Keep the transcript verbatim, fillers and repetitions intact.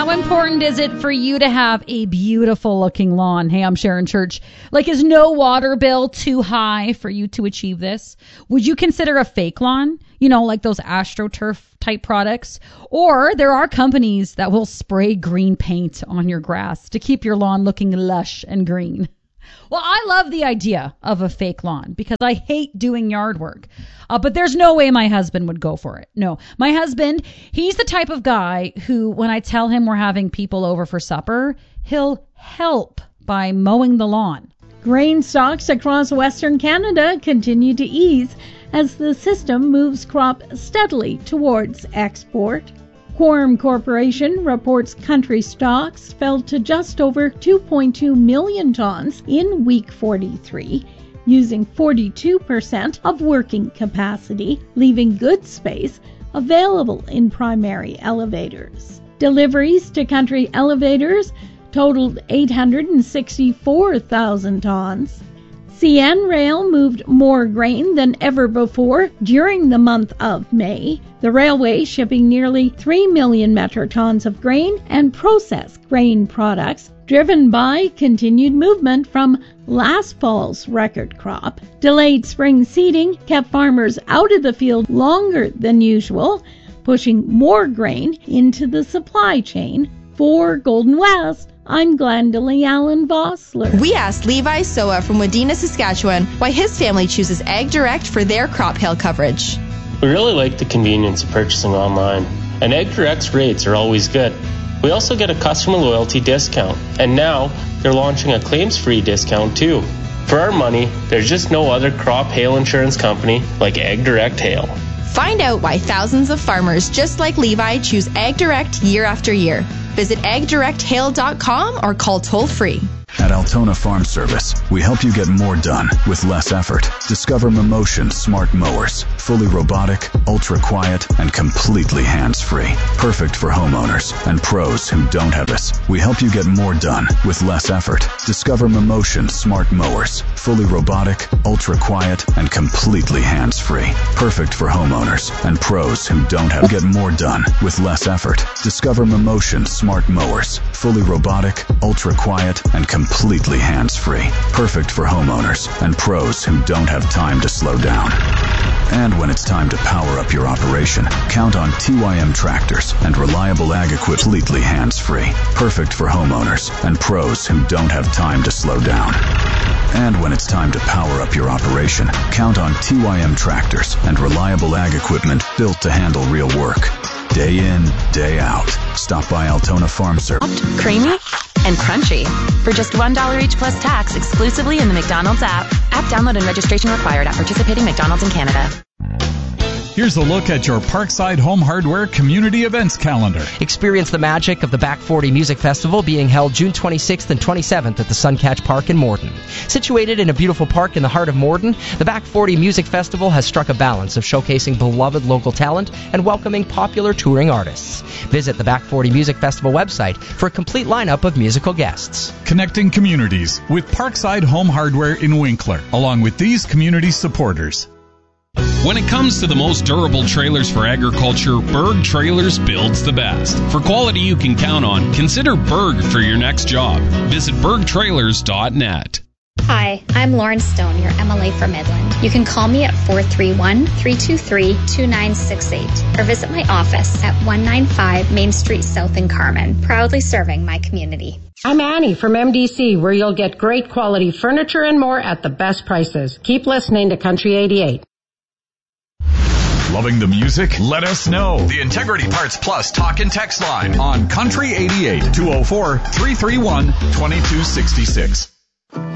How important is it for you to have a beautiful looking lawn? Hey, I'm Sharon Church. Like, is no water bill too high for you to achieve this? Would you consider a fake lawn? You know, like those AstroTurf type products? Or there are companies that will spray green paint on your grass to keep your lawn looking lush and green. Well, I love the idea of a fake lawn because I hate doing yard work. Uh, but there's no way my husband would go for it. No, my husband, he's the type of guy who, when I tell him we're having people over for supper, he'll help by mowing the lawn. Grain stocks across Western Canada continue to ease as the system moves crop steadily towards export. Quorum Corporation reports country stocks fell to just over two point two million tons in week forty-three, using forty-two percent of working capacity, leaving good space available in primary elevators. Deliveries to country elevators totaled eight hundred sixty-four thousand tons. C N Rail moved more grain than ever before during the month of May, the railway shipping nearly three million metric tons of grain and processed grain products, driven by continued movement from last fall's record crop. Delayed spring seeding kept farmers out of the field longer than usual, pushing more grain into the supply chain. For Golden West, I'm Glendalee Allen Vossler. We asked Levi Soa from Wadena, Saskatchewan, why his family chooses Ag Direct for their crop hail coverage. We really like the convenience of purchasing online, and Ag Direct's rates are always good. We also get a customer loyalty discount, and now they're launching a claims-free discount too. For our money, there's just no other crop hail insurance company like Ag Direct Hail. Find out why thousands of farmers just like Levi choose Ag Direct year after year. Visit ag direct hail dot com or call toll-free. At Altona Farm Service, we help you get more done with less effort. Discover Momotion Smart Mowers. Fully robotic, ultra-quiet, and completely hands-free. Perfect for homeowners and pros who don't have this. We help you get more done with less effort. Discover Momotion Smart Mowers. Fully robotic, ultra-quiet, and completely hands-free. Perfect for homeowners and pros who don't have. Get more done with less effort. Discover Momotion Smart Mowers. Fully robotic, ultra-quiet, and completely completely hands-free. Perfect for homeowners and pros who don't have time to slow down. And when it's time to power up your operation, count on T Y M tractors and reliable ag equipment completely hands-free. Perfect for homeowners and pros who don't have time to slow down. And when it's time to power up your operation, count on T Y M tractors and reliable ag equipment built to handle real work. Day in, day out. Stop by Altona Farm Service. Creamy and crunchy. For just one dollar each plus tax, exclusively in the McDonald's app. App download and registration required at participating McDonald's in Canada. Here's a look at your Parkside Home Hardware Community Events calendar. Experience the magic of the Back forty Music Festival being held June twenty-sixth and twenty-seventh at the Suncatch Park in Morden. Situated in a beautiful park in the heart of Morden, the Back forty Music Festival has struck a balance of showcasing beloved local talent and welcoming popular touring artists. Visit the Back forty Music Festival website for a complete lineup of musical guests. Connecting communities with Parkside Home Hardware in Winkler, along with these community supporters. When it comes to the most durable trailers for agriculture, Berg Trailers builds the best. For quality you can count on, consider Berg for your next job. Visit berg trailers dot net. Hi, I'm Lauren Stone, your M L A for Midland. You can call me at four three one, three two three, two nine six eight or visit my office at one ninety-five Main Street South in Carmen, proudly serving my community. I'm Annie from M D C, where you'll get great quality furniture and more at the best prices. Keep listening to Country eighty-eight. Loving the music? Let us know. The Integrity Parts Plus talk and text line on Country eighty-eight, two oh four, three three one, two two six six.